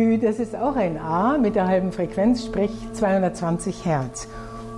das ist auch ein A mit der halben Frequenz, sprich 220 Hertz.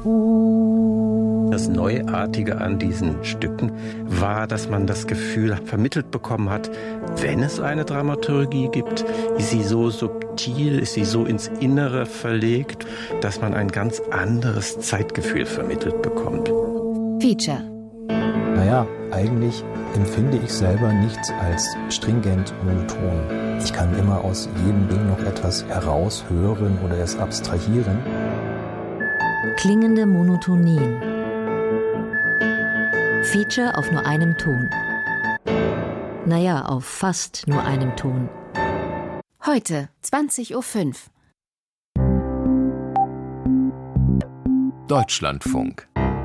Das Neuartige an diesen Stücken war, dass man das Gefühl vermittelt bekommen hat, wenn es eine Dramaturgie gibt, ist sie so subtil, ist sie so ins Innere verlegt, dass man ein ganz anderes Zeitgefühl vermittelt bekommt. Feature. Naja, eigentlich empfinde ich selber nichts als stringent monoton. Ich kann immer aus jedem Ding noch etwas heraushören oder es abstrahieren. Klingende Monotonien. Feature auf nur einem Ton. Naja, auf fast nur einem Ton. Heute, 20:05 Uhr. Deutschlandfunk.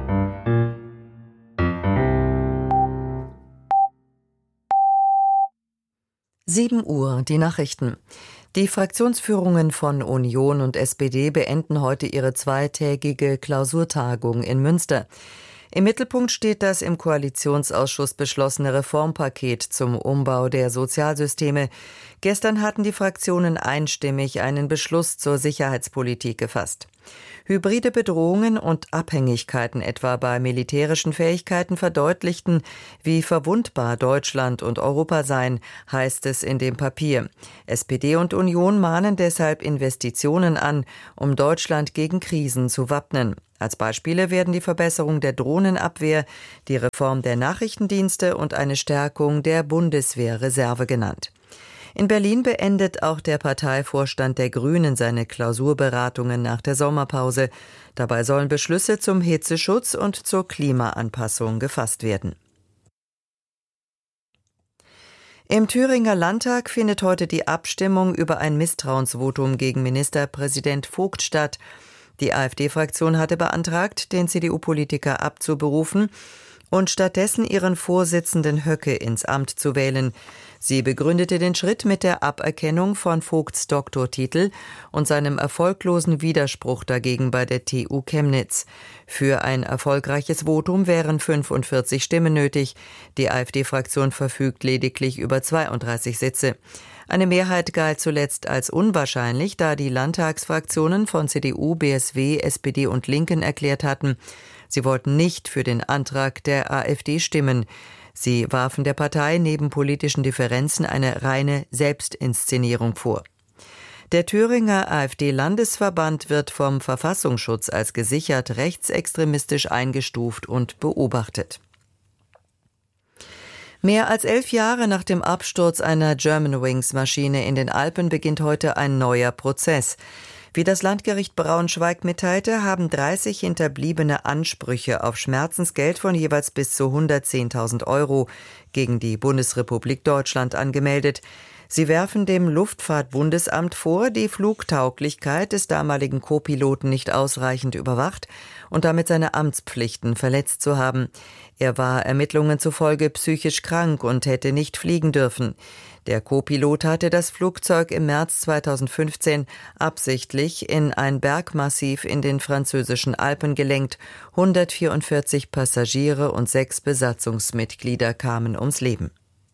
Uhr, die Nachrichten. Die Fraktionsführungen von Union und SPD beenden heute ihre zweitägige Klausurtagung in Münster. Im Mittelpunkt steht das im Koalitionsausschuss beschlossene Reformpaket zum Umbau der Sozialsysteme. Gestern hatten die Fraktionen einstimmig einen Beschluss zur Sicherheitspolitik gefasst. Hybride Bedrohungen und Abhängigkeiten etwa bei militärischen Fähigkeiten verdeutlichten, wie verwundbar Deutschland und Europa seien, heißt es in dem Papier. SPD und Union mahnen deshalb Investitionen an, um Deutschland gegen Krisen zu wappnen. Als Beispiele werden die Verbesserung der Drohnenabwehr, die Reform der Nachrichtendienste und eine Stärkung der Bundeswehrreserve genannt. In Berlin beendet auch der Parteivorstand der Grünen seine Klausurberatungen nach der Sommerpause. Dabei sollen Beschlüsse zum Hitzeschutz und zur Klimaanpassung gefasst werden. Im Thüringer Landtag findet heute die Abstimmung über ein Misstrauensvotum gegen Ministerpräsident Vogt statt. Die AfD-Fraktion hatte beantragt, den CDU-Politiker abzuberufen und stattdessen ihren Vorsitzenden Höcke ins Amt zu wählen. Sie begründete den Schritt mit der Aberkennung von Vogts Doktortitel und seinem erfolglosen Widerspruch dagegen bei der TU Chemnitz. Für ein erfolgreiches Votum wären 45 Stimmen nötig. Die AfD-Fraktion verfügt lediglich über 32 Sitze. Eine Mehrheit galt zuletzt als unwahrscheinlich, da die Landtagsfraktionen von CDU, BSW, SPD und Linken erklärt hatten, sie wollten nicht für den Antrag der AfD stimmen. Sie warfen der Partei neben politischen Differenzen eine reine Selbstinszenierung vor. Der Thüringer AfD-Landesverband wird vom Verfassungsschutz als gesichert rechtsextremistisch eingestuft und beobachtet. Mehr als 11 Jahre nach dem Absturz einer Germanwings-Maschine in den Alpen beginnt heute ein neuer Prozess. Wie das Landgericht Braunschweig mitteilte, haben 30 Hinterbliebene Ansprüche auf Schmerzensgeld von jeweils bis zu 110.000 € gegen die Bundesrepublik Deutschland angemeldet. Sie werfen dem Luftfahrtbundesamt vor, die Flugtauglichkeit des damaligen Co-Piloten nicht ausreichend überwacht und damit seine Amtspflichten verletzt zu haben. Er war Ermittlungen zufolge psychisch krank und hätte nicht fliegen dürfen. Der Co-Pilot hatte das Flugzeug im März 2015 absichtlich in ein Bergmassiv in den französischen Alpen gelenkt. 144 Passagiere und 6 Besatzungsmitglieder kamen ums Leben.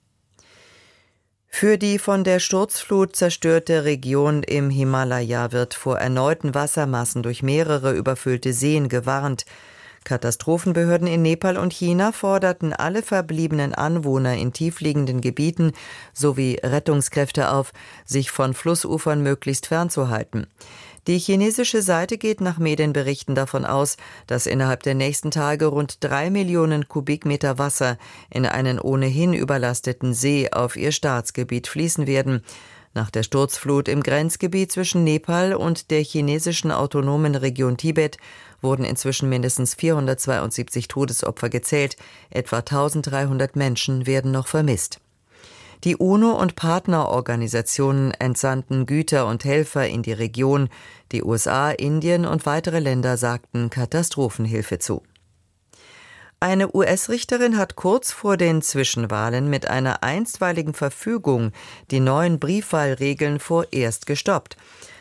Für die von der Sturzflut zerstörte Region im Himalaya wird vor erneuten Wassermassen durch mehrere überfüllte Seen gewarnt. Katastrophenbehörden in Nepal und China forderten alle verbliebenen Anwohner in tiefliegenden Gebieten sowie Rettungskräfte auf, sich von Flussufern möglichst fernzuhalten. Die chinesische Seite geht nach Medienberichten davon aus, dass innerhalb der nächsten Tage rund 3 Millionen Kubikmeter Wasser in einen ohnehin überlasteten See auf ihr Staatsgebiet fließen werden. Nach der Sturzflut im Grenzgebiet zwischen Nepal und der chinesischen autonomen Region Tibet wurden inzwischen mindestens 472 Todesopfer gezählt. Etwa 1300 Menschen werden noch vermisst. Die UNO und Partnerorganisationen entsandten Güter und Helfer in die Region. Die USA, Indien und weitere Länder sagten Katastrophenhilfe zu. Eine US-Richterin hat kurz vor den Zwischenwahlen mit einer einstweiligen Verfügung die neuen Briefwahlregeln vorerst gestoppt.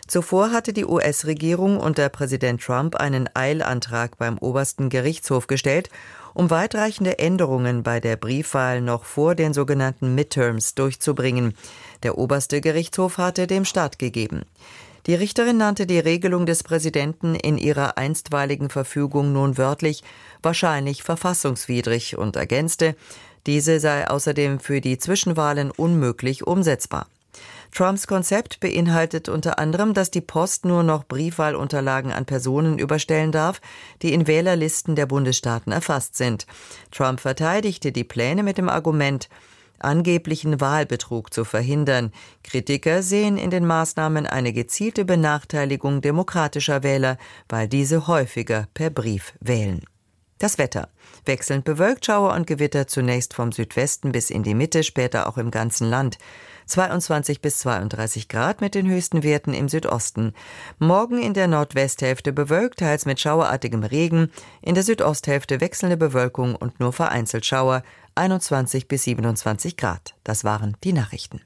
Zuvor hatte die US-Regierung unter Präsident Trump einen Eilantrag beim obersten Gerichtshof gestellt, um weitreichende Änderungen bei der Briefwahl noch vor den sogenannten Midterms durchzubringen. Der oberste Gerichtshof hatte dem stattgegeben. Die Richterin nannte die Regelung des Präsidenten in ihrer einstweiligen Verfügung nun wörtlich wahrscheinlich verfassungswidrig und ergänzte, diese sei außerdem für die Zwischenwahlen unmöglich umsetzbar. Trumps Konzept beinhaltet unter anderem, dass die Post nur noch Briefwahlunterlagen an Personen überstellen darf, die in Wählerlisten der Bundesstaaten erfasst sind. Trump verteidigte die Pläne mit dem Argument, angeblichen Wahlbetrug zu verhindern. Kritiker sehen in den Maßnahmen eine gezielte Benachteiligung demokratischer Wähler, weil diese häufiger per Brief wählen. Das Wetter. Wechselnd bewölkt, Schauer und Gewitter zunächst vom Südwesten bis in die Mitte, später auch im ganzen Land. 22 bis 32 Grad mit den höchsten Werten im Südosten. Morgen in der Nordwesthälfte bewölkt, teils mit schauerartigem Regen. In der Südosthälfte wechselnde Bewölkung und nur vereinzelt Schauer. 21 bis 27 Grad. Das waren die Nachrichten.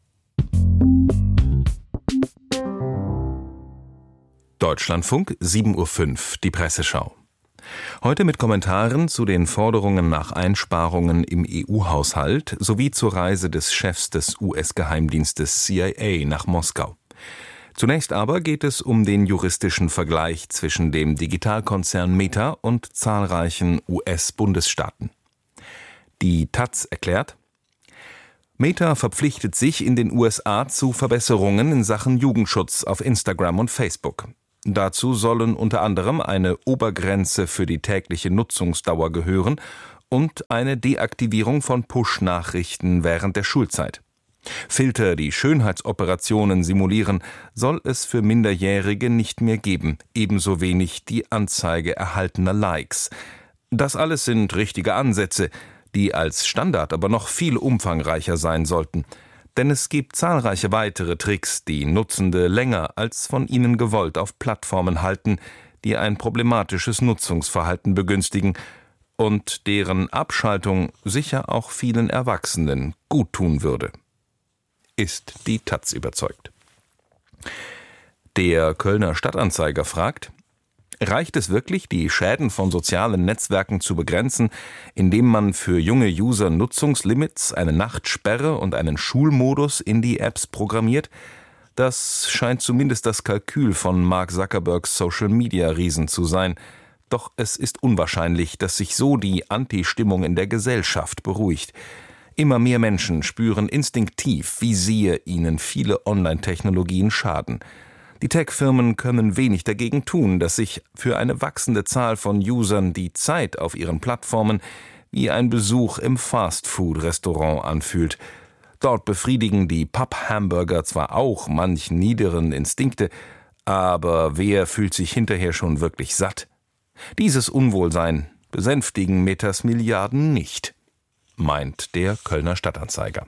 Deutschlandfunk, 7:05 Uhr, die Presseschau. Heute mit Kommentaren zu den Forderungen nach Einsparungen im EU-Haushalt sowie zur Reise des Chefs des US-Geheimdienstes CIA nach Moskau. Zunächst aber geht es um den juristischen Vergleich zwischen dem Digitalkonzern Meta und zahlreichen US-Bundesstaaten. Die Taz erklärt: Meta verpflichtet sich in den USA zu Verbesserungen in Sachen Jugendschutz auf Instagram und Facebook. Dazu sollen unter anderem eine Obergrenze für die tägliche Nutzungsdauer gehören und eine Deaktivierung von Push-Nachrichten während der Schulzeit. Filter, die Schönheitsoperationen simulieren, soll es für Minderjährige nicht mehr geben, ebenso wenig die Anzeige erhaltener Likes. Das alles sind richtige Ansätze, die als Standard aber noch viel umfangreicher sein sollten. Denn es gibt zahlreiche weitere Tricks, die Nutzende länger als von ihnen gewollt auf Plattformen halten, die ein problematisches Nutzungsverhalten begünstigen und deren Abschaltung sicher auch vielen Erwachsenen guttun würde. Ist die Taz überzeugt. Der Kölner Stadtanzeiger fragt: Reicht es wirklich, die Schäden von sozialen Netzwerken zu begrenzen, indem man für junge User Nutzungslimits, eine Nachtsperre und einen Schulmodus in die Apps programmiert? Das scheint zumindest das Kalkül von Mark Zuckerbergs Social-Media-Riesen zu sein. Doch es ist unwahrscheinlich, dass sich so die Anti-Stimmung in der Gesellschaft beruhigt. Immer mehr Menschen spüren instinktiv, wie sehr ihnen viele Online-Technologien schaden. Die Tech-Firmen können wenig dagegen tun, dass sich für eine wachsende Zahl von Usern die Zeit auf ihren Plattformen wie ein Besuch im Fast-Food-Restaurant anfühlt. Dort befriedigen die Papp-Hamburger zwar auch manch niederen Instinkte, aber wer fühlt sich hinterher schon wirklich satt? Dieses Unwohlsein besänftigen Metas Milliarden nicht, meint der Kölner Stadtanzeiger.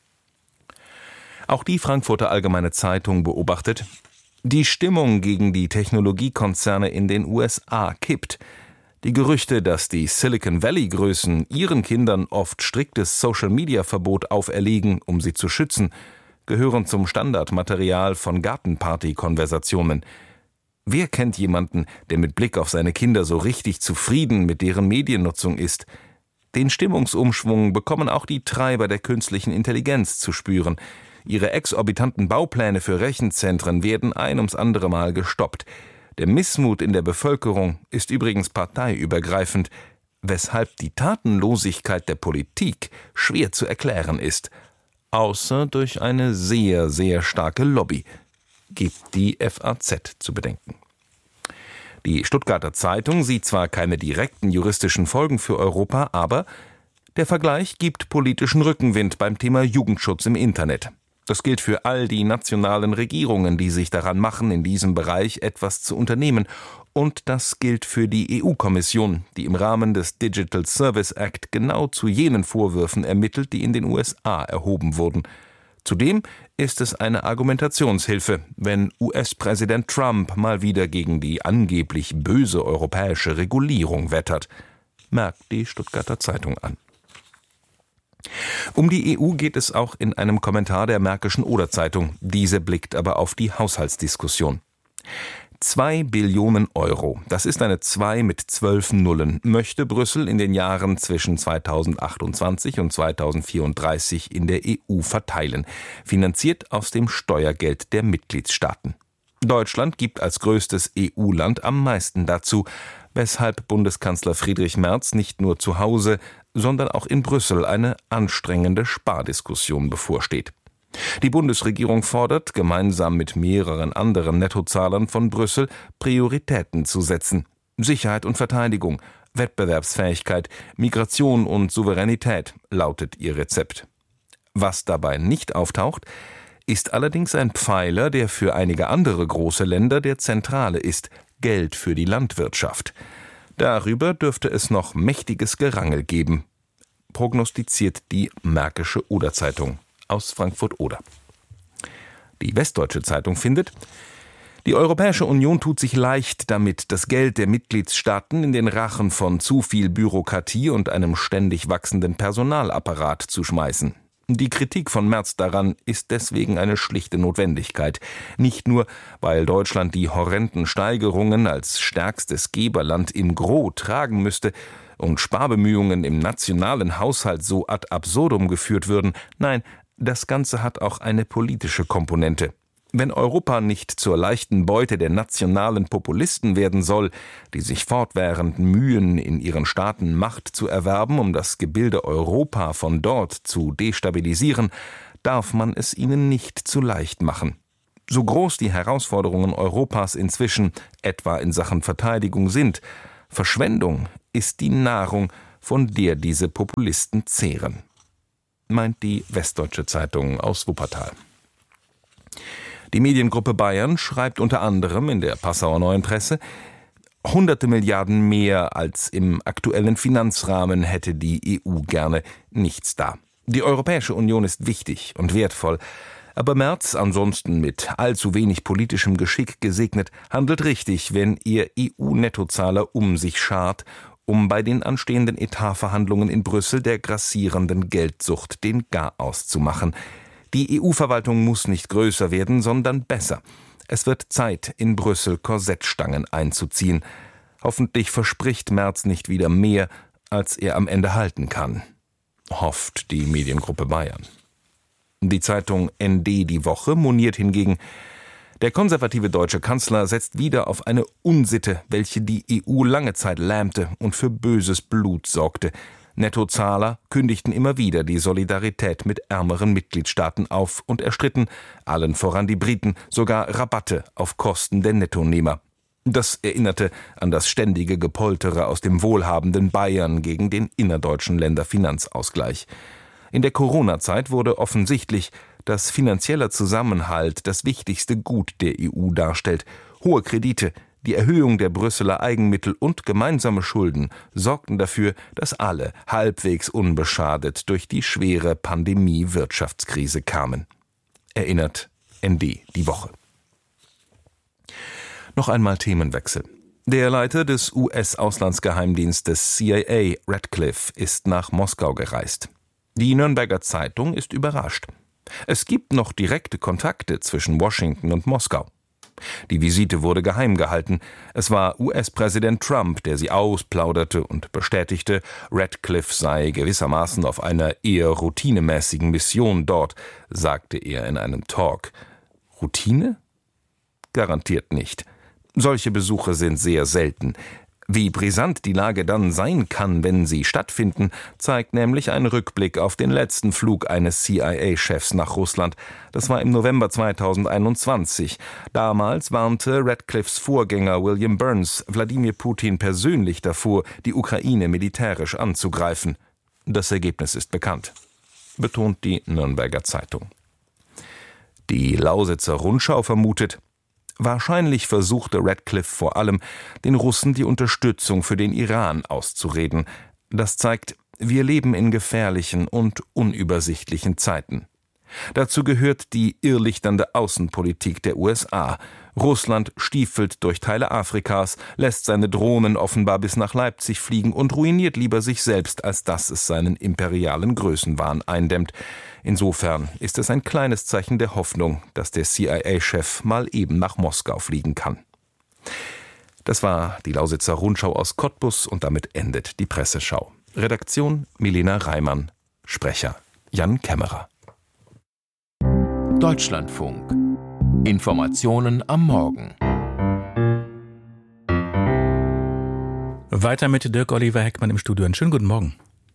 Auch die Frankfurter Allgemeine Zeitung beobachtet: Die Stimmung gegen die Technologiekonzerne in den USA kippt. Die Gerüchte, dass die Silicon Valley-Größen ihren Kindern oft striktes Social-Media-Verbot auferlegen, um sie zu schützen, gehören zum Standardmaterial von Gartenparty-Konversationen. Wer kennt jemanden, der mit Blick auf seine Kinder so richtig zufrieden mit deren Mediennutzung ist? Den Stimmungsumschwung bekommen auch die Treiber der künstlichen Intelligenz zu spüren. Ihre exorbitanten Baupläne für Rechenzentren werden ein ums andere Mal gestoppt. Der Missmut in der Bevölkerung ist übrigens parteiübergreifend, weshalb die Tatenlosigkeit der Politik schwer zu erklären ist, außer durch eine sehr, sehr starke Lobby, gibt die FAZ zu bedenken. Die Stuttgarter Zeitung sieht zwar keine direkten juristischen Folgen für Europa, aber der Vergleich gibt politischen Rückenwind beim Thema Jugendschutz im Internet. Das gilt für all die nationalen Regierungen, die sich daran machen, in diesem Bereich etwas zu unternehmen. Und das gilt für die EU-Kommission, die im Rahmen des Digital Service Act genau zu jenen Vorwürfen ermittelt, die in den USA erhoben wurden. Zudem ist es eine Argumentationshilfe, wenn US-Präsident Trump mal wieder gegen die angeblich böse europäische Regulierung wettert, merkt die Stuttgarter Zeitung an. Um die EU geht es auch in einem Kommentar der Märkischen Oder-Zeitung. Diese blickt aber auf die Haushaltsdiskussion. 2 Billionen Euro, das ist eine 2 mit 12 Nullen, möchte Brüssel in den Jahren zwischen 2028 und 2034 in der EU verteilen, finanziert aus dem Steuergeld der Mitgliedstaaten. Deutschland gibt als größtes EU-Land am meisten dazu, weshalb Bundeskanzler Friedrich Merz nicht nur zu Hause, sondern auch in Brüssel eine anstrengende Spardiskussion bevorsteht. Die Bundesregierung fordert, gemeinsam mit mehreren anderen Nettozahlern von Brüssel, Prioritäten zu setzen. Sicherheit und Verteidigung, Wettbewerbsfähigkeit, Migration und Souveränität lautet ihr Rezept. Was dabei nicht auftaucht, ist allerdings ein Pfeiler, der für einige andere große Länder der zentrale ist: Geld für die Landwirtschaft. Darüber dürfte es noch mächtiges Gerangel geben, prognostiziert die Märkische Oder-Zeitung aus Frankfurt-Oder. Die Westdeutsche Zeitung findet: Die Europäische Union tut sich leicht damit, das Geld der Mitgliedstaaten in den Rachen von zu viel Bürokratie und einem ständig wachsenden Personalapparat zu schmeißen. Die Kritik von Merz daran ist deswegen eine schlichte Notwendigkeit. Nicht nur, weil Deutschland die horrenden Steigerungen als stärkstes Geberland im Gros tragen müsste und Sparbemühungen im nationalen Haushalt so ad absurdum geführt würden. Nein, das Ganze hat auch eine politische Komponente. Wenn Europa nicht zur leichten Beute der nationalen Populisten werden soll, die sich fortwährend mühen, in ihren Staaten Macht zu erwerben, um das Gebilde Europa von dort zu destabilisieren, darf man es ihnen nicht zu leicht machen. So groß die Herausforderungen Europas inzwischen, etwa in Sachen Verteidigung, sind, Verschwendung ist die Nahrung, von der diese Populisten zehren, meint die Westdeutsche Zeitung aus Wuppertal. Die Mediengruppe Bayern schreibt unter anderem in der Passauer Neuen Presse: Hunderte Milliarden mehr als im aktuellen Finanzrahmen hätte die EU gerne, nichts da. Die Europäische Union ist wichtig und wertvoll, aber Merz, ansonsten mit allzu wenig politischem Geschick gesegnet, handelt richtig, wenn er EU-Nettozahler um sich schart, um bei den anstehenden Etatverhandlungen in Brüssel der grassierenden Geldsucht den Garaus zu machen. Die EU-Verwaltung muss nicht größer werden, sondern besser. Es wird Zeit, in Brüssel Korsettstangen einzuziehen. Hoffentlich verspricht Merz nicht wieder mehr, als er am Ende halten kann, hofft die Mediengruppe Bayern. Die Zeitung ND Die Woche moniert hingegen: Der konservative deutsche Kanzler setzt wieder auf eine Unsitte, welche die EU lange Zeit lähmte und für böses Blut sorgte. Nettozahler kündigten immer wieder die Solidarität mit ärmeren Mitgliedstaaten auf und erstritten, allen voran die Briten, sogar Rabatte auf Kosten der Nettonehmer. Das erinnerte an das ständige Gepoltere aus dem wohlhabenden Bayern gegen den innerdeutschen Länderfinanzausgleich. In der Corona-Zeit wurde offensichtlich, dass finanzieller Zusammenhalt das wichtigste Gut der EU darstellt. Hohe Kredite, die Erhöhung der Brüsseler Eigenmittel und gemeinsame Schulden sorgten dafür, dass alle halbwegs unbeschadet durch die schwere Pandemie-Wirtschaftskrise kamen. Erinnert ND Die Woche. Noch einmal Themenwechsel. Der Leiter des US-Auslandsgeheimdienstes CIA, Radcliffe, ist nach Moskau gereist. Die Nürnberger Zeitung ist überrascht. Es gibt noch direkte Kontakte zwischen Washington und Moskau. Die Visite wurde geheim gehalten. Es war US-Präsident Trump, der sie ausplauderte und bestätigte, Radcliffe sei gewissermaßen auf einer eher routinemäßigen Mission dort, sagte er in einem Talk. Routine? Garantiert nicht. Solche Besuche sind sehr selten. Wie brisant die Lage dann sein kann, wenn sie stattfinden, zeigt nämlich ein Rückblick auf den letzten Flug eines CIA-Chefs nach Russland. Das war im November 2021. Damals warnte Radcliffes Vorgänger William Burns Wladimir Putin persönlich davor, die Ukraine militärisch anzugreifen. Das Ergebnis ist bekannt, betont die Nürnberger Zeitung. Die Lausitzer Rundschau vermutet: Wahrscheinlich versuchte Radcliffe vor allem, den Russen die Unterstützung für den Iran auszureden. Das zeigt, wir leben in gefährlichen und unübersichtlichen Zeiten. Dazu gehört die irrlichternde Außenpolitik der USA. Russland stiefelt durch Teile Afrikas, lässt seine Drohnen offenbar bis nach Leipzig fliegen und ruiniert lieber sich selbst, als dass es seinen imperialen Größenwahn eindämmt. Insofern ist es ein kleines Zeichen der Hoffnung, dass der CIA-Chef mal eben nach Moskau fliegen kann. Das war die Lausitzer Rundschau aus Cottbus und damit endet die Presseschau. Redaktion Milena Reimann, Sprecher Jan Kämmerer. Deutschlandfunk. Informationen am Morgen. Weiter mit Dirk Oliver Heckmann im Studio. Einen schönen guten Morgen.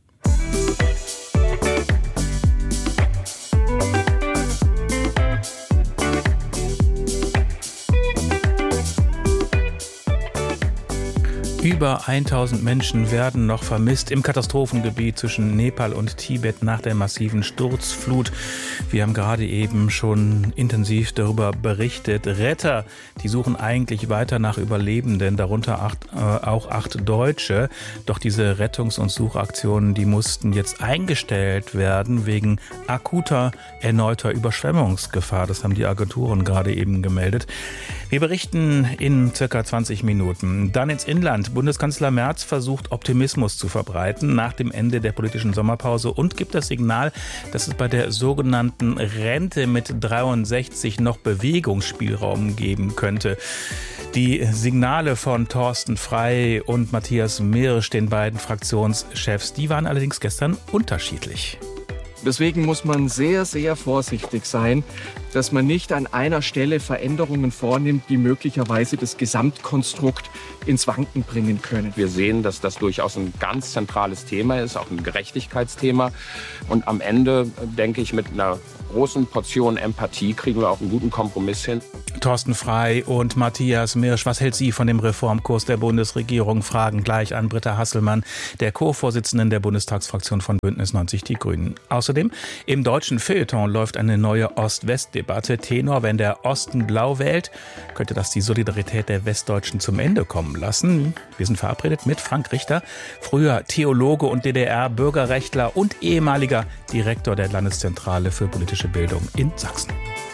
Über 1000 Menschen werden noch vermisst im Katastrophengebiet zwischen Nepal und Tibet nach der massiven Sturzflut. Wir haben gerade eben schon intensiv darüber berichtet. Retter, die suchen eigentlich weiter nach Überlebenden, darunter auch 8 Deutsche. Doch diese Rettungs- und Suchaktionen, die mussten jetzt eingestellt werden wegen akuter, erneuter Überschwemmungsgefahr. Das haben die Agenturen gerade eben gemeldet. Wir berichten in circa 20 Minuten. Dann ins Inland. Bundeskanzler Merz versucht, Optimismus zu verbreiten nach dem Ende der politischen Sommerpause und gibt das Signal, dass es bei der sogenannten Rente mit 63 noch Bewegungsspielraum geben könnte. Die Signale von Thorsten Frey und Matthias Mirsch, den beiden Fraktionschefs, die waren allerdings gestern unterschiedlich. Deswegen muss man sehr, sehr vorsichtig sein, dass man nicht an einer Stelle Veränderungen vornimmt, die möglicherweise das Gesamtkonstrukt ins Wanken bringen können. Wir sehen, dass das durchaus ein ganz zentrales Thema ist, auch ein Gerechtigkeitsthema. Und am Ende, denke ich, mit einer großen Portion Empathie kriegen wir auch einen guten Kompromiss hin. Thorsten Frey und Matthias Mirsch, was hält sie von dem Reformkurs der Bundesregierung? Fragen gleich an Britta Hasselmann, der Co-Vorsitzenden der Bundestagsfraktion von Bündnis 90 Die Grünen. Außerdem, im deutschen Feuilleton läuft eine neue Ost-West-Debatte. Tenor, wenn der Osten blau wählt, könnte das die Solidarität der Westdeutschen zum Ende kommen lassen. Wir sind verabredet mit Frank Richter, früher Theologe und DDR-Bürgerrechtler und ehemaliger Direktor der Landeszentrale für politische Bildung in Sachsen.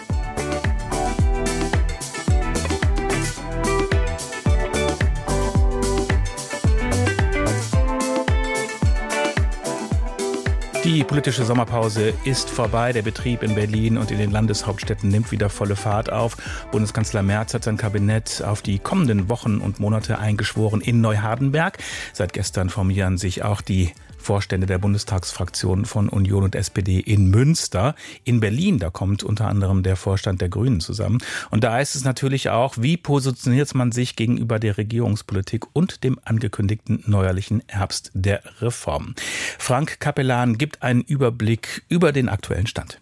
Die politische Sommerpause ist vorbei. Der Betrieb in Berlin und in den Landeshauptstädten nimmt wieder volle Fahrt auf. Bundeskanzler Merz hat sein Kabinett auf die kommenden Wochen und Monate eingeschworen in Neuhardenberg. Seit gestern formieren sich auch die Vorstände der Bundestagsfraktionen von Union und SPD in Münster. In Berlin, da kommt unter anderem der Vorstand der Grünen zusammen. Und da ist es natürlich auch, wie positioniert man sich gegenüber der Regierungspolitik und dem angekündigten neuerlichen Herbst der Reform. Frank Capellan gibt einen Überblick über den aktuellen Stand.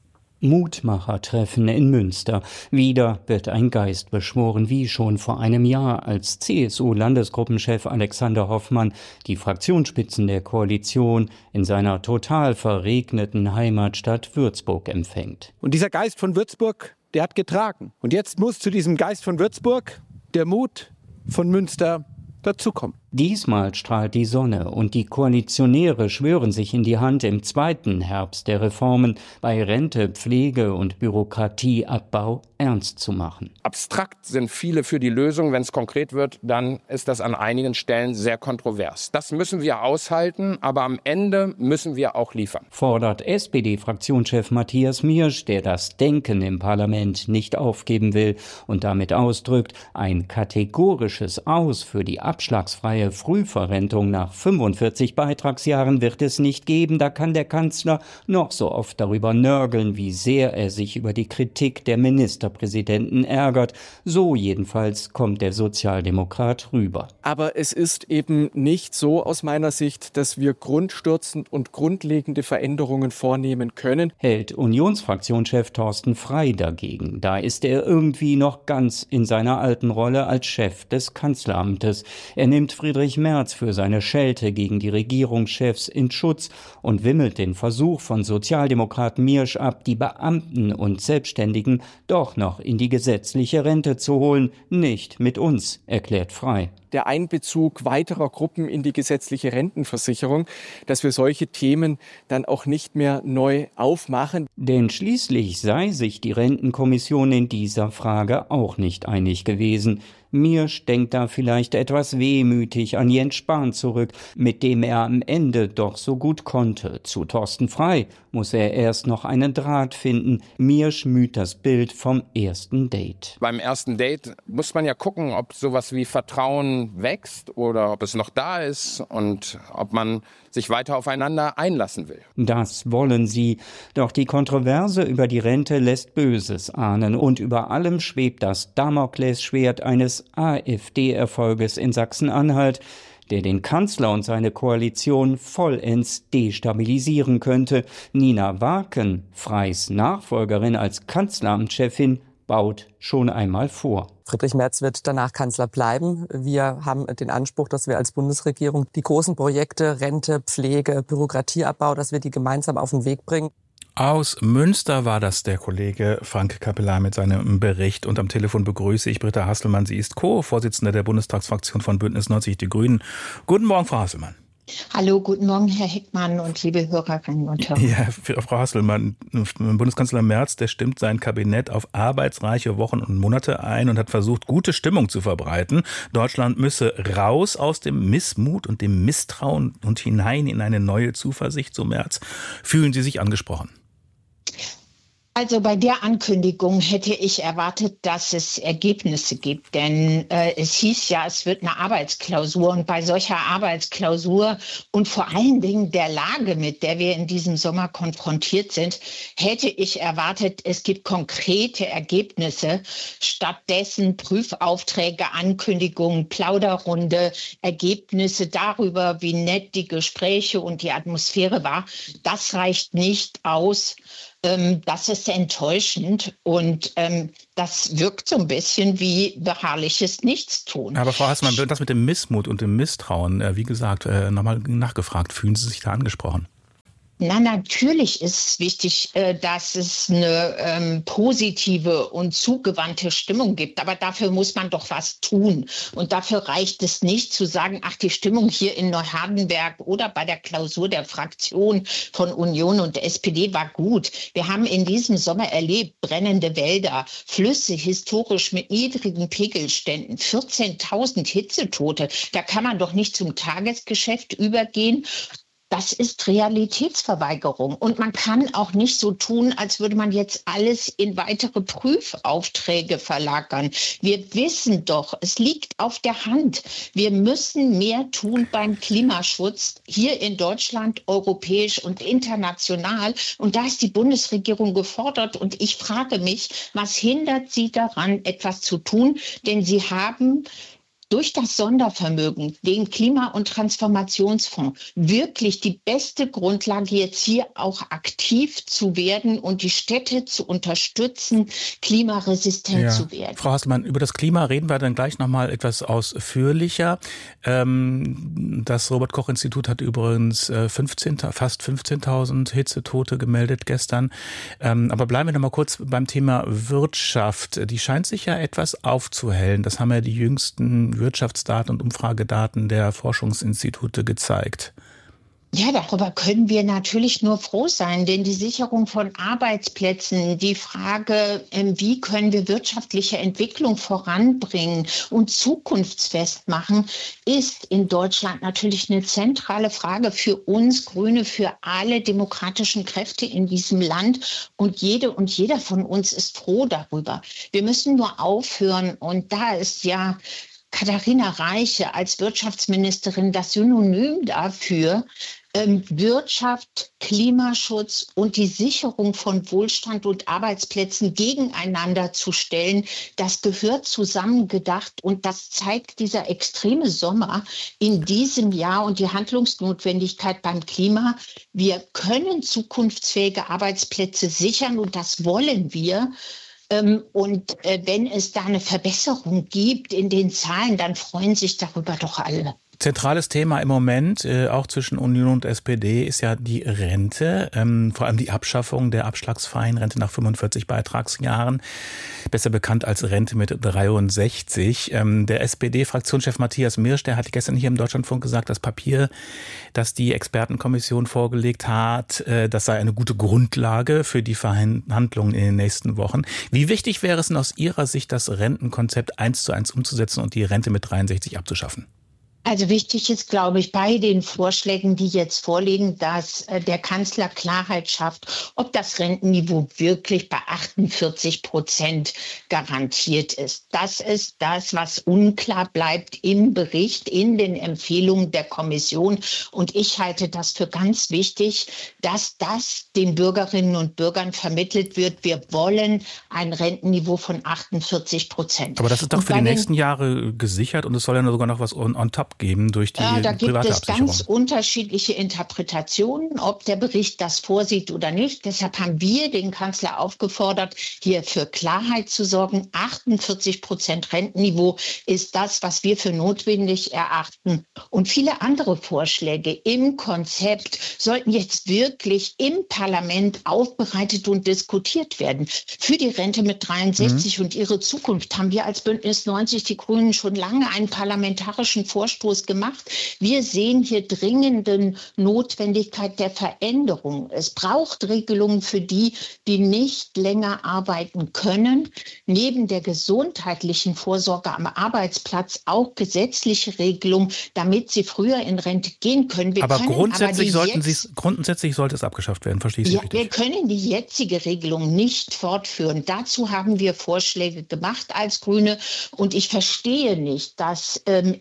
Mutmachertreffen in Münster. Wieder wird ein Geist beschworen, wie schon vor einem Jahr, als CSU-Landesgruppenchef Alexander Hoffmann die Fraktionsspitzen der Koalition in seiner total verregneten Heimatstadt Würzburg empfängt. Und dieser Geist von Würzburg, der hat getragen. Und jetzt muss zu diesem Geist von Würzburg der Mut von Münster dazukommen. Diesmal strahlt die Sonne und die Koalitionäre schwören sich in die Hand, im zweiten Herbst der Reformen bei Rente, Pflege und Bürokratieabbau ernst zu machen. Abstrakt sind viele für die Lösung. Wenn es konkret wird, dann ist das an einigen Stellen sehr kontrovers. Das müssen wir aushalten, aber am Ende müssen wir auch liefern. Fordert SPD-Fraktionschef Matthias Mirsch, der das Denken im Parlament nicht aufgeben will und damit ausdrückt, ein kategorisches Aus für die abschlagsfreie Frühverrentung nach 45 Beitragsjahren wird es nicht geben. Da kann der Kanzler noch so oft darüber nörgeln, wie sehr er sich über die Kritik der Ministerpräsidenten ärgert. So jedenfalls kommt der Sozialdemokrat rüber. Aber es ist eben nicht so aus meiner Sicht, dass wir grundstürzend und grundlegende Veränderungen vornehmen können. Hält Unionsfraktionschef Thorsten Frey dagegen. Da ist er irgendwie noch ganz in seiner alten Rolle als Chef des Kanzleramtes. Er nimmt Friedrich Merz für seine Schelte gegen die Regierungschefs in Schutz und wimmelt den Versuch von Sozialdemokrat Miersch ab, die Beamten und Selbstständigen doch noch in die gesetzliche Rente zu holen. Nicht mit uns, erklärt Frei. Der Einbezug weiterer Gruppen in die gesetzliche Rentenversicherung, dass wir solche Themen dann auch nicht mehr neu aufmachen. Denn schließlich sei sich die Rentenkommission in dieser Frage auch nicht einig gewesen. Miersch denkt da vielleicht etwas wehmütig an Jens Spahn zurück, mit dem er am Ende doch so gut konnte. Zu Thorsten Frei muss er erst noch einen Draht finden. Miersch müht das Bild vom ersten Date. Beim ersten Date muss man ja gucken, ob sowas wie Vertrauen wächst oder ob es noch da ist und ob man sich weiter aufeinander einlassen will. Das wollen sie. Doch die Kontroverse über die Rente lässt Böses ahnen. Und über allem schwebt das Damoklesschwert eines AfD-Erfolges in Sachsen-Anhalt, der den Kanzler und seine Koalition vollends destabilisieren könnte. Nina Waken, Freis Nachfolgerin als Kanzleramtschefin, baut schon einmal vor. Friedrich Merz wird danach Kanzler bleiben. Wir haben den Anspruch, dass wir als Bundesregierung die großen Projekte, Rente, Pflege, Bürokratieabbau, dass wir die gemeinsam auf den Weg bringen. Aus Münster war das der Kollege Frank Capellan mit seinem Bericht. Und am Telefon begrüße ich Britta Hasselmann. Sie ist Co-Vorsitzende der Bundestagsfraktion von Bündnis 90 Die Grünen. Guten Morgen, Frau Hasselmann. Hallo, guten Morgen, Herr Heckmann und liebe Hörerinnen und Hörer. Ja, Frau Hasselmann, Bundeskanzler Merz, der stimmt sein Kabinett auf arbeitsreiche Wochen und Monate ein und hat versucht, gute Stimmung zu verbreiten. Deutschland müsse raus aus dem Missmut und dem Misstrauen und hinein in eine neue Zuversicht, so Merz. Fühlen Sie sich angesprochen? Also bei der Ankündigung hätte ich erwartet, dass es Ergebnisse gibt, denn es hieß ja, es wird eine Arbeitsklausur und bei solcher Arbeitsklausur und vor allen Dingen der Lage, mit der wir in diesem Sommer konfrontiert sind, hätte ich erwartet, es gibt konkrete Ergebnisse, stattdessen Prüfaufträge, Ankündigungen, Plauderrunde, Ergebnisse darüber, wie nett die Gespräche und die Atmosphäre war. Das reicht nicht aus. Das ist enttäuschend und das wirkt so ein bisschen wie beharrliches Nichtstun. Aber Frau Hasselmann, das mit dem Missmut und dem Misstrauen, wie gesagt, nochmal nachgefragt, fühlen Sie sich da angesprochen? Na, natürlich ist es wichtig, dass es eine positive und zugewandte Stimmung gibt. Aber dafür muss man doch was tun. Und dafür reicht es nicht zu sagen, ach, die Stimmung hier in Neuhardenberg oder bei der Klausur der Fraktion von Union und SPD war gut. Wir haben in diesem Sommer erlebt, brennende Wälder, Flüsse historisch mit niedrigen Pegelständen, 14.000 Hitzetote. Da kann man doch nicht zum Tagesgeschäft übergehen. Das ist Realitätsverweigerung. Und man kann auch nicht so tun, als würde man jetzt alles in weitere Prüfaufträge verlagern. Wir wissen doch, es liegt auf der Hand. Wir müssen mehr tun beim Klimaschutz hier in Deutschland, europäisch und international. Und da ist die Bundesregierung gefordert. Und ich frage mich, was hindert sie daran, etwas zu tun? Denn sie haben durch das Sondervermögen, den Klima- und Transformationsfonds, wirklich die beste Grundlage, jetzt hier auch aktiv zu werden und die Städte zu unterstützen, klimaresistent zu werden. Frau Hasselmann, über das Klima reden wir dann gleich nochmal etwas ausführlicher. Das Robert-Koch-Institut hat übrigens fast 15.000 Hitzetote gemeldet gestern. Aber bleiben wir noch mal kurz beim Thema Wirtschaft. Die scheint sich ja etwas aufzuhellen. Das haben ja die jüngsten Wirtschaftsdaten und Umfragedaten der Forschungsinstitute gezeigt. Ja, darüber können wir natürlich nur froh sein, denn die Sicherung von Arbeitsplätzen, die Frage, wie können wir wirtschaftliche Entwicklung voranbringen und zukunftsfest machen, ist in Deutschland natürlich eine zentrale Frage für uns Grüne, für alle demokratischen Kräfte in diesem Land. Und jede und jeder von uns ist froh darüber. Wir müssen nur aufhören, und da ist ja Katharina Reiche als Wirtschaftsministerin das Synonym dafür, Wirtschaft, Klimaschutz und die Sicherung von Wohlstand und Arbeitsplätzen gegeneinander zu stellen. Das gehört zusammengedacht und das zeigt dieser extreme Sommer in diesem Jahr und die Handlungsnotwendigkeit beim Klima. Wir können zukunftsfähige Arbeitsplätze sichern und das wollen wir. Und wenn es da eine Verbesserung gibt in den Zahlen, dann freuen sich darüber doch alle. Zentrales Thema im Moment, auch zwischen Union und SPD, ist ja die Rente, vor allem die Abschaffung der abschlagsfreien Rente nach 45 Beitragsjahren, besser bekannt als Rente mit 63. Der SPD-Fraktionschef Matthias Mirsch, der hat gestern hier im Deutschlandfunk gesagt, das Papier, das die Expertenkommission vorgelegt hat, das sei eine gute Grundlage für die Verhandlungen in den nächsten Wochen. Wie wichtig wäre es denn aus Ihrer Sicht, das Rentenkonzept 1:1 umzusetzen und die Rente mit 63 abzuschaffen? Also wichtig ist, glaube ich, bei den Vorschlägen, die jetzt vorliegen, dass der Kanzler Klarheit schafft, ob das Rentenniveau wirklich bei 48% garantiert ist. Das ist das, was unklar bleibt im Bericht, in den Empfehlungen der Kommission. Und ich halte das für ganz wichtig, dass das den Bürgerinnen und Bürgern vermittelt wird. Wir wollen ein Rentenniveau von 48%. Aber das ist doch für die nächsten Jahre gesichert und es soll ja sogar noch was on top geben durch die da gibt private es Absicherung. ganz unterschiedliche Interpretationen, ob der Bericht das vorsieht oder nicht. Deshalb haben wir den Kanzler aufgefordert, hier für Klarheit zu sorgen. 48% Rentenniveau ist das, was wir für notwendig erachten. Und viele andere Vorschläge im Konzept sollten jetzt wirklich im Parlament aufbereitet und diskutiert werden. Für die Rente mit 63 und ihre Zukunft haben wir als Bündnis 90 Die Grünen schon lange einen parlamentarischen Vorstoß gemacht. Wir sehen hier dringende Notwendigkeit der Veränderung. Es braucht Regelungen für die, die nicht länger arbeiten können. Neben der gesundheitlichen Vorsorge am Arbeitsplatz auch gesetzliche Regelungen, damit sie früher in Rente gehen können. Grundsätzlich sollte es abgeschafft werden, verstehe ich Sie richtig? Wir können die jetzige Regelung nicht fortführen. Dazu haben wir Vorschläge gemacht als Grüne und ich verstehe nicht, dass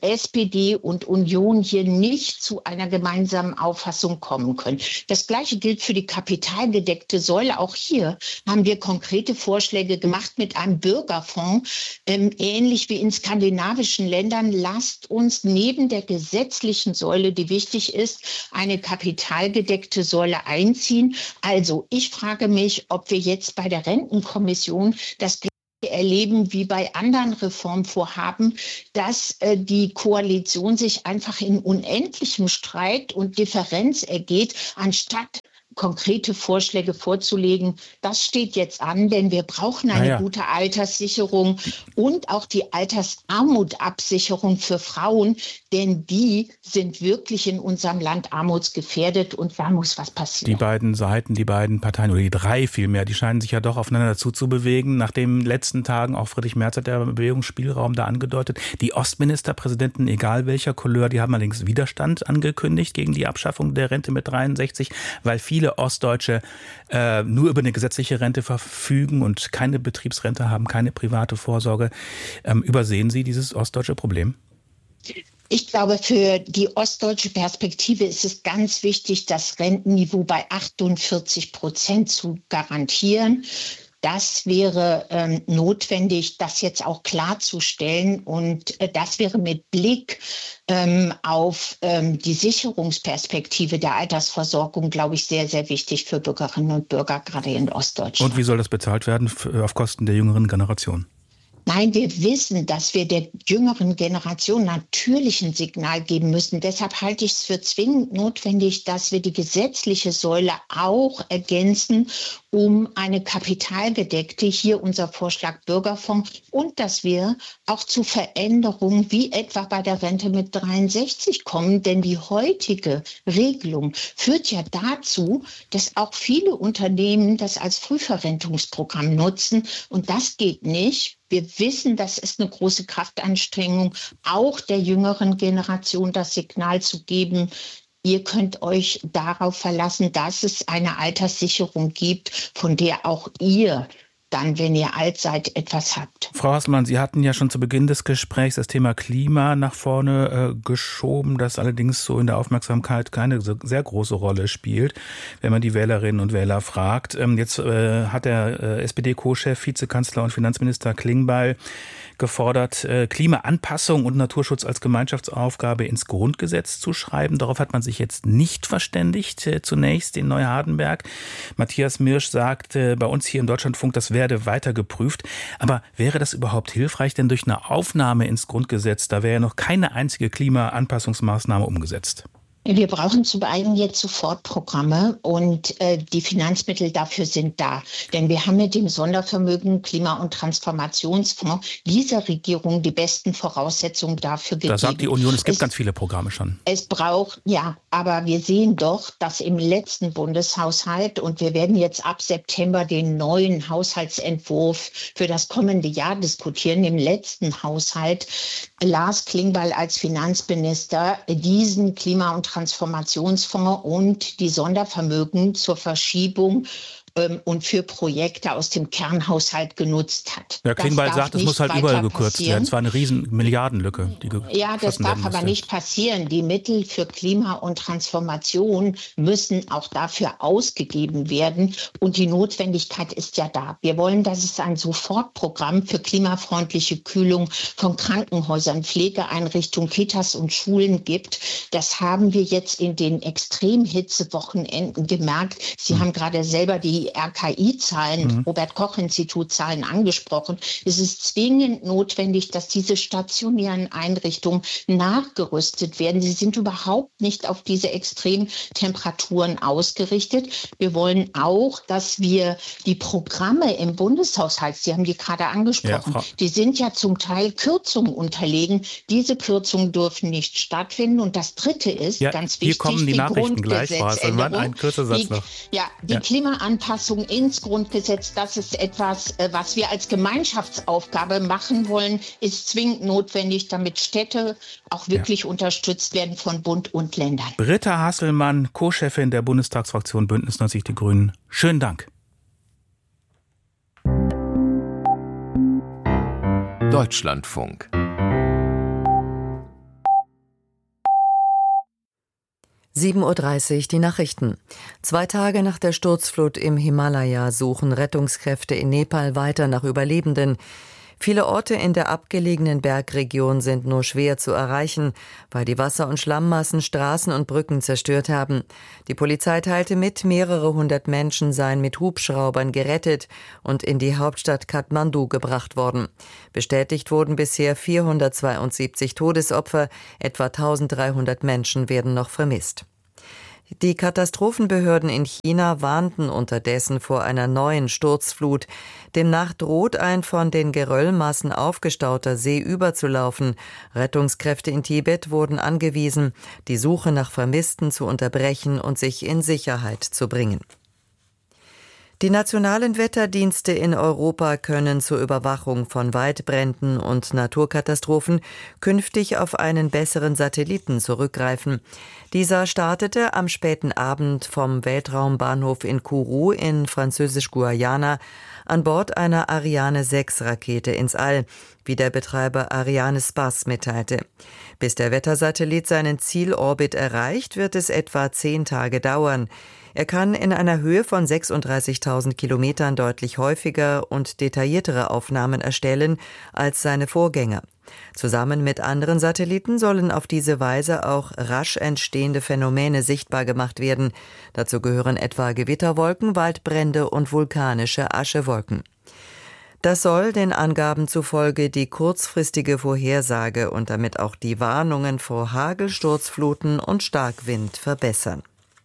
SPD und Union hier nicht zu einer gemeinsamen Auffassung kommen können. Das Gleiche gilt für die kapitalgedeckte Säule. Auch hier haben wir konkrete Vorschläge gemacht mit einem Bürgerfonds, ähnlich wie in skandinavischen Ländern. Lasst uns neben der gesetzlichen Säule, die wichtig ist, eine kapitalgedeckte Säule einziehen. Also ich frage mich, ob wir jetzt bei der Rentenkommission das erleben wie bei anderen Reformvorhaben, dass die Koalition sich einfach in unendlichem Streit und Differenz ergeht, anstatt konkrete Vorschläge vorzulegen. Das steht jetzt an, denn wir brauchen eine gute Alterssicherung und auch die Altersarmutabsicherung für Frauen, denn die sind wirklich in unserem Land armutsgefährdet und da muss was passieren. Die beiden Seiten, die beiden Parteien oder die drei vielmehr, die scheinen sich ja doch aufeinander zuzubewegen. Nach den letzten Tagen, auch Friedrich Merz hat der Bewegungsspielraum da angedeutet. Die Ostministerpräsidenten, egal welcher Couleur, die haben allerdings Widerstand angekündigt gegen die Abschaffung der Rente mit 63, weil viele Ostdeutsche nur über eine gesetzliche Rente verfügen und keine Betriebsrente haben, keine private Vorsorge. Übersehen Sie dieses ostdeutsche Problem? Ich glaube, für die ostdeutsche Perspektive ist es ganz wichtig, das Rentenniveau bei 48% zu garantieren. Das wäre notwendig, das jetzt auch klarzustellen. Und das wäre mit Blick auf die Sicherungsperspektive der Altersversorgung, glaube ich, sehr, sehr wichtig für Bürgerinnen und Bürger, gerade in Ostdeutschland. Und wie soll das bezahlt werden auf Kosten der jüngeren Generation? Nein, wir wissen, dass wir der jüngeren Generation natürlich ein Signal geben müssen. Deshalb halte ich es für zwingend notwendig, dass wir die gesetzliche Säule auch ergänzen, um eine kapitalgedeckte, hier unser Vorschlag Bürgerfonds, und dass wir auch zu Veränderungen wie etwa bei der Rente mit 63 kommen. Denn die heutige Regelung führt ja dazu, dass auch viele Unternehmen das als Frühverrentungsprogramm nutzen. Und das geht nicht. Wir wissen, das ist eine große Kraftanstrengung, auch der jüngeren Generation das Signal zu geben, ihr könnt euch darauf verlassen, dass es eine Alterssicherung gibt, von der auch ihr dann, wenn ihr alt seid, etwas habt. Frau Hasselmann, Sie hatten ja schon zu Beginn des Gesprächs das Thema Klima nach vorne geschoben, das allerdings so in der Aufmerksamkeit keine so sehr große Rolle spielt, wenn man die Wählerinnen und Wähler fragt. Jetzt hat der SPD-Co-Chef, Vizekanzler und Finanzminister Klingbeil gefordert, Klimaanpassung und Naturschutz als Gemeinschaftsaufgabe ins Grundgesetz zu schreiben. Darauf hat man sich jetzt nicht verständigt, zunächst in Neuhardenberg. Matthias Mirsch sagt bei uns hier im Deutschlandfunk, das wäre werde weiter geprüft. Aber wäre das überhaupt hilfreich? Denn durch eine Aufnahme ins Grundgesetz, da wäre ja noch keine einzige Klimaanpassungsmaßnahme umgesetzt. Wir brauchen zum einen jetzt Sofortprogramme und die Finanzmittel dafür sind da. Denn wir haben mit dem Sondervermögen Klima- und Transformationsfonds dieser Regierung die besten Voraussetzungen dafür gegeben. Da sagt die Union, es gibt ganz viele Programme schon. Es braucht, ja, aber wir sehen doch, dass im letzten Bundeshaushalt, und wir werden jetzt ab September den neuen Haushaltsentwurf für das kommende Jahr diskutieren, im letzten Haushalt Lars Klingbeil als Finanzminister diesen Klima- und Transformationsfonds und die Sondervermögen zur Verschiebung und für Projekte aus dem Kernhaushalt genutzt hat. Ja, Klingbeil sagt, es muss halt überall gekürzt werden. Es war eine riesen Milliardenlücke. Ja, das darf aber nicht passieren. Die Mittel für Klima und Transformation müssen auch dafür ausgegeben werden. Und die Notwendigkeit ist ja da. Wir wollen, dass es ein Sofortprogramm für klimafreundliche Kühlung von Krankenhäusern, Pflegeeinrichtungen, Kitas und Schulen gibt. Das haben wir jetzt in den Extremhitzewochenenden gemerkt. Sie haben gerade selber die RKI-Zahlen, Robert-Koch-Institut-Zahlen angesprochen. Es ist zwingend notwendig, dass diese stationären Einrichtungen nachgerüstet werden. Sie sind überhaupt nicht auf diese Extremtemperaturen ausgerichtet. Wir wollen auch, dass wir die Programme im Bundeshaushalt, Sie haben die gerade angesprochen, die sind ja zum Teil Kürzungen unterlegen. Diese Kürzungen dürfen nicht stattfinden. Und das Dritte ist, ganz wichtig, hier kommen die Nachrichten gleich, Frau Hasselmann. Ein kurzer Satz noch. Die Klimaanpassung ins Grundgesetz, das ist etwas, was wir als Gemeinschaftsaufgabe machen wollen, ist zwingend notwendig, damit Städte auch wirklich unterstützt werden von Bund und Ländern. Britta Hasselmann, Co-Chefin der Bundestagsfraktion Bündnis 90 Die Grünen. Schönen Dank. Deutschlandfunk. (7:30 Uhr) die Nachrichten. 2 Tage nach der Sturzflut im Himalaya suchen Rettungskräfte in Nepal weiter nach Überlebenden. Viele Orte in der abgelegenen Bergregion sind nur schwer zu erreichen, weil die Wasser- und Schlammmassen Straßen und Brücken zerstört haben. Die Polizei teilte mit, mehrere hundert Menschen seien mit Hubschraubern gerettet und in die Hauptstadt Kathmandu gebracht worden. Bestätigt wurden bisher 472 Todesopfer, etwa 1300 Menschen werden noch vermisst. Die Katastrophenbehörden in China warnten unterdessen vor einer neuen Sturzflut. Demnach droht ein von den Geröllmassen aufgestauter See überzulaufen. Rettungskräfte in Tibet wurden angewiesen, die Suche nach Vermissten zu unterbrechen und sich in Sicherheit zu bringen. Die nationalen Wetterdienste in Europa können zur Überwachung von Waldbränden und Naturkatastrophen künftig auf einen besseren Satelliten zurückgreifen. Dieser startete am späten Abend vom Weltraumbahnhof in Kourou in Französisch-Guayana an Bord einer Ariane 6 Rakete ins All, wie der Betreiber Arianespace mitteilte. Bis der Wettersatellit seinen Zielorbit erreicht, wird es etwa 10 Tage dauern. Er kann in einer Höhe von 36.000 Kilometern deutlich häufiger und detailliertere Aufnahmen erstellen als seine Vorgänger. Zusammen mit anderen Satelliten sollen auf diese Weise auch rasch entstehende Phänomene sichtbar gemacht werden. Dazu gehören etwa Gewitterwolken, Waldbrände und vulkanische Aschewolken. Das soll den Angaben zufolge die kurzfristige Vorhersage und damit auch die Warnungen vor Hagel, Sturzfluten und Starkwind verbessern.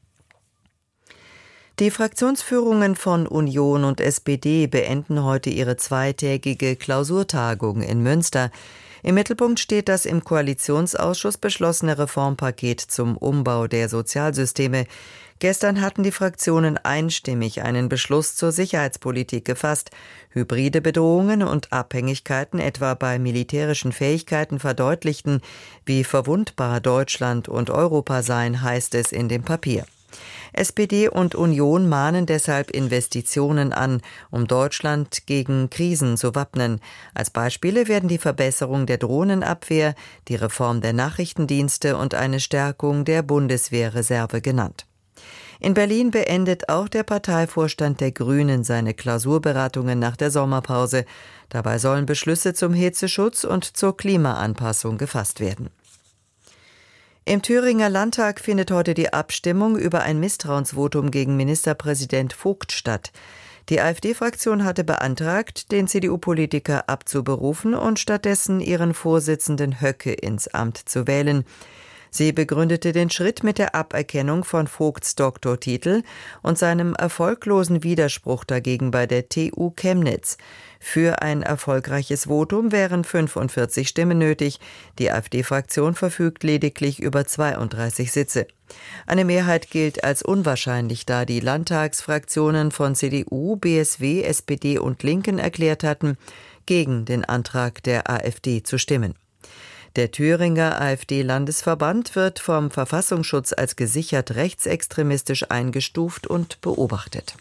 Die Fraktionsführungen von Union und SPD beenden heute ihre zweitägige Klausurtagung in Münster. Im Mittelpunkt steht das im Koalitionsausschuss beschlossene Reformpaket zum Umbau der Sozialsysteme. Gestern hatten die Fraktionen einstimmig einen Beschluss zur Sicherheitspolitik gefasst. Hybride Bedrohungen und Abhängigkeiten etwa bei militärischen Fähigkeiten verdeutlichten, wie verwundbar Deutschland und Europa seien, heißt es in dem Papier. SPD und Union mahnen deshalb Investitionen an, um Deutschland gegen Krisen zu wappnen. Als Beispiele werden die Verbesserung der Drohnenabwehr, die Reform der Nachrichtendienste und eine Stärkung der Bundeswehrreserve genannt. In Berlin beendet auch der Parteivorstand der Grünen seine Klausurberatungen nach der Sommerpause. Dabei sollen Beschlüsse zum Hitzeschutz und zur Klimaanpassung gefasst werden. Im Thüringer Landtag findet heute die Abstimmung über ein Misstrauensvotum gegen Ministerpräsident Vogt statt. Die AfD-Fraktion hatte beantragt, den CDU-Politiker abzuberufen und stattdessen ihren Vorsitzenden Höcke ins Amt zu wählen. Sie begründete den Schritt mit der Aberkennung von Vogts Doktortitel und seinem erfolglosen Widerspruch dagegen bei der TU Chemnitz. Für ein erfolgreiches Votum wären 45 Stimmen nötig. Die AfD-Fraktion verfügt lediglich über 32 Sitze. Eine Mehrheit gilt als unwahrscheinlich, da die Landtagsfraktionen von CDU, BSW, SPD und Linken erklärt hatten, gegen den Antrag der AfD zu stimmen. Der Thüringer AfD-Landesverband wird vom Verfassungsschutz als gesichert rechtsextremistisch eingestuft und beobachtet.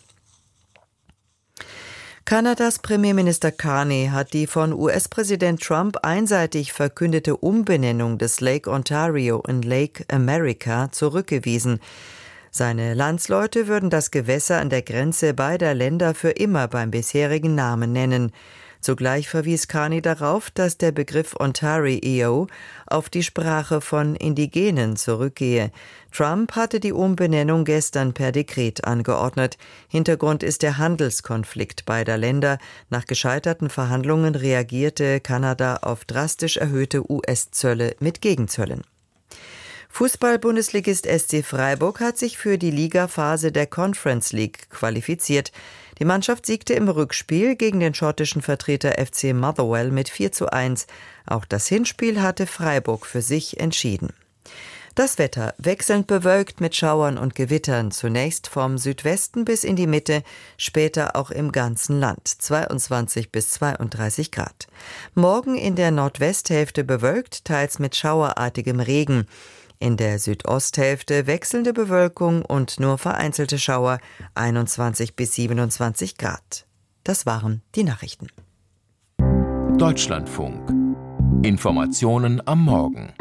Kanadas Premierminister Carney hat die von US-Präsident Trump einseitig verkündete Umbenennung des Lake Ontario in Lake America zurückgewiesen. Seine Landsleute würden das Gewässer an der Grenze beider Länder für immer beim bisherigen Namen nennen. Zugleich verwies Carney darauf, dass der Begriff Ontario auf die Sprache von Indigenen zurückgehe. Trump hatte die Umbenennung gestern per Dekret angeordnet. Hintergrund ist der Handelskonflikt beider Länder. Nach gescheiterten Verhandlungen reagierte Kanada auf drastisch erhöhte US-Zölle mit Gegenzöllen. Fußball-Bundesligist SC Freiburg hat sich für die Ligaphase der Conference League qualifiziert. Die Mannschaft siegte im Rückspiel gegen den schottischen Vertreter FC Motherwell mit 4:1. Auch das Hinspiel hatte Freiburg für sich entschieden. Das Wetter wechselnd bewölkt mit Schauern und Gewittern, zunächst vom Südwesten bis in die Mitte, später auch im ganzen Land, 22 bis 32 Grad. Morgen in der Nordwesthälfte bewölkt, teils mit schauerartigem Regen. In der Südosthälfte wechselnde Bewölkung und nur vereinzelte Schauer, 21 bis 27 Grad. Das waren die Nachrichten. Deutschlandfunk. Informationen am Morgen.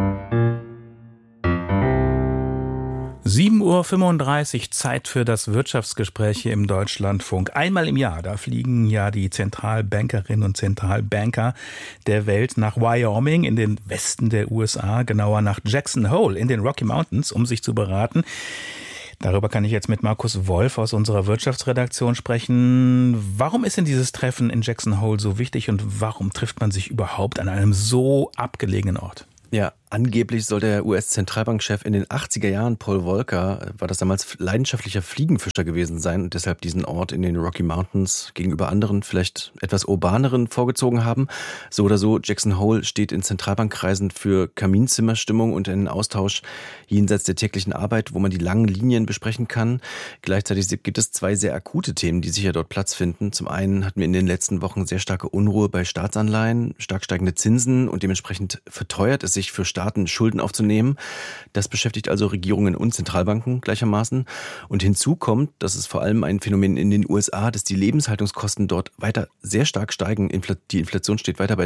7:35 Uhr, Zeit für das Wirtschaftsgespräch hier im Deutschlandfunk. Einmal im Jahr, da fliegen ja die Zentralbankerinnen und Zentralbanker der Welt nach Wyoming in den Westen der USA, genauer nach Jackson Hole in den Rocky Mountains, um sich zu beraten. Darüber kann ich jetzt mit Markus Wolf aus unserer Wirtschaftsredaktion sprechen. Warum ist denn dieses Treffen in Jackson Hole so wichtig und warum trifft man sich überhaupt an einem so abgelegenen Ort? Ja, angeblich soll der US-Zentralbankchef in den 80er Jahren, Paul Volcker, war das damals leidenschaftlicher Fliegenfischer gewesen sein und deshalb diesen Ort in den Rocky Mountains gegenüber anderen, vielleicht etwas urbaneren vorgezogen haben. So oder so, Jackson Hole steht in Zentralbankkreisen für Kaminzimmerstimmung und einen Austausch jenseits der täglichen Arbeit, wo man die langen Linien besprechen kann. Gleichzeitig gibt es zwei sehr akute Themen, die sicher dort Platz finden. Zum einen hatten wir in den letzten Wochen sehr starke Unruhe bei Staatsanleihen, stark steigende Zinsen und dementsprechend verteuert es sich für Staaten, Schulden aufzunehmen. Das beschäftigt also Regierungen und Zentralbanken gleichermaßen. Und hinzu kommt, dass es vor allem ein Phänomen in den USA, dass die Lebenshaltungskosten dort weiter sehr stark steigen. Die Inflation steht weiter bei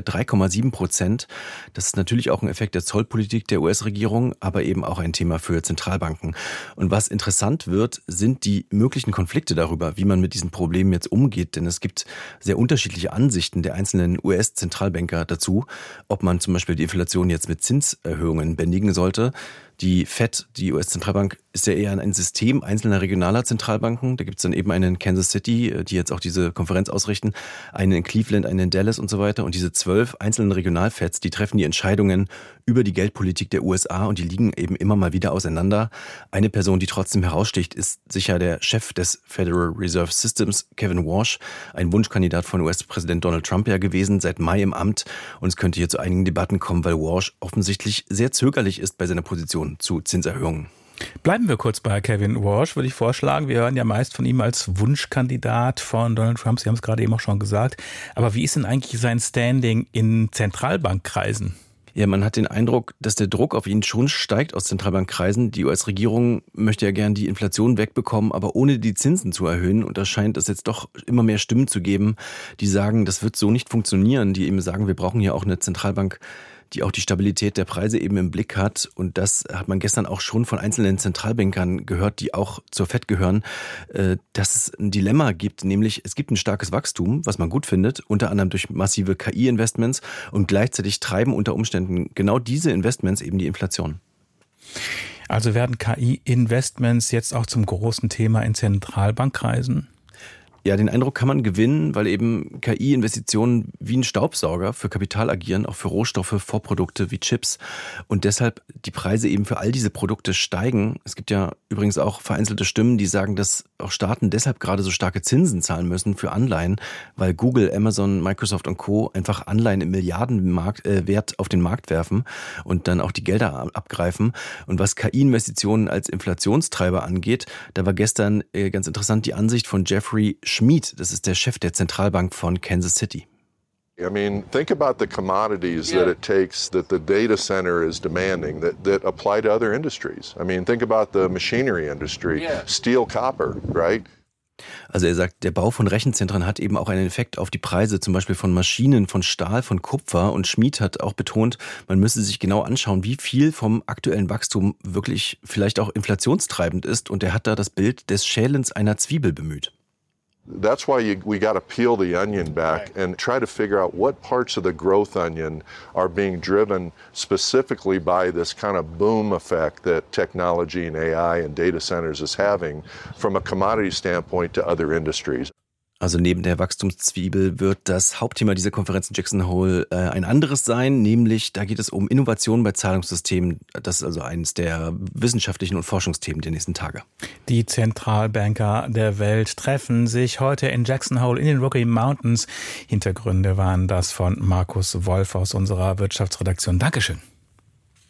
3,7%. Das ist natürlich auch ein Effekt der Zollpolitik der US-Regierung, aber eben auch ein Thema für Zentralbanken. Und was interessant wird, sind die möglichen Konflikte darüber, wie man mit diesen Problemen jetzt umgeht. Denn es gibt sehr unterschiedliche Ansichten der einzelnen US-Zentralbanker dazu, ob man zum Beispiel die Inflation jetzt mit Zinserhöhungen bändigen sollte. Die Fed, die US-Zentralbank, ist ja eher ein System einzelner regionaler Zentralbanken. Da gibt es dann eben einen in Kansas City, die jetzt auch diese Konferenz ausrichten, einen in Cleveland, einen in Dallas und so weiter. Und diese 12 einzelnen Regionalfeds, die treffen die Entscheidungen über die Geldpolitik der USA und die liegen eben immer mal wieder auseinander. Eine Person, die trotzdem heraussticht, ist sicher der Chef des Federal Reserve Systems, Kevin Warsh, ein Wunschkandidat von US-Präsident Donald Trump ja gewesen, seit Mai im Amt. Und es könnte hier zu einigen Debatten kommen, weil Warsh offensichtlich sehr zögerlich ist bei seiner Position zu Zinserhöhungen. Bleiben wir kurz bei Kevin Warsh, würde ich vorschlagen. Wir hören ja meist von ihm als Wunschkandidat von Donald Trump. Sie haben es gerade eben auch schon gesagt. Aber wie ist denn eigentlich sein Standing in Zentralbankkreisen? Ja, man hat den Eindruck, dass der Druck auf ihn schon steigt aus Zentralbankkreisen. Die US-Regierung möchte ja gern die Inflation wegbekommen, aber ohne die Zinsen zu erhöhen. Und da scheint es jetzt doch immer mehr Stimmen zu geben, die sagen, das wird so nicht funktionieren. Die eben sagen, wir brauchen hier auch eine Zentralbank, die auch die Stabilität der Preise eben im Blick hat. Und das hat man gestern auch schon von einzelnen Zentralbankern gehört, die auch zur FED gehören, dass es ein Dilemma gibt, nämlich es gibt ein starkes Wachstum, was man gut findet, unter anderem durch massive KI-Investments und gleichzeitig treiben unter Umständen genau diese Investments eben die Inflation. Also werden KI-Investments jetzt auch zum großen Thema in Zentralbankkreisen? Ja, den Eindruck kann man gewinnen, weil eben KI-Investitionen wie ein Staubsauger für Kapital agieren, auch für Rohstoffe, Vorprodukte wie Chips und deshalb die Preise eben für all diese Produkte steigen. Es gibt ja übrigens auch vereinzelte Stimmen, die sagen, dass auch Staaten deshalb gerade so starke Zinsen zahlen müssen für Anleihen, weil Google, Amazon, Microsoft und Co. einfach Anleihen im Milliardenwert auf den Markt werfen und dann auch die Gelder abgreifen. Und was KI-Investitionen als Inflationstreiber angeht, da war gestern ganz interessant die Ansicht von Jeffrey Schmid, das ist der Chef der Zentralbank von Kansas City. I mean, think about the commodities that it takes that the data center is demanding that apply to other industries. I mean, think about the machinery industry, steel, copper, right? Also er sagt, der Bau von Rechenzentren hat eben auch einen Effekt auf die Preise, zum Beispiel von Maschinen, von Stahl, von Kupfer. Und Schmid hat auch betont, man müsse sich genau anschauen, wie viel vom aktuellen Wachstum wirklich vielleicht auch inflationstreibend ist. Und er hat da das Bild des Schälens einer Zwiebel bemüht. That's why we got to peel the onion back and try to figure out what parts of the growth onion are being driven specifically by this kind of boom effect that technology and AI and data centers is having from a commodity standpoint to other industries. Also neben der Wachstumszwiebel wird das Hauptthema dieser Konferenz in Jackson Hole ein anderes sein, nämlich da geht es um Innovationen bei Zahlungssystemen. Das ist also eines der wissenschaftlichen und Forschungsthemen der nächsten Tage. Die Zentralbanker der Welt treffen sich heute in Jackson Hole in den Rocky Mountains. Hintergründe waren das von Markus Wolf aus unserer Wirtschaftsredaktion. Dankeschön.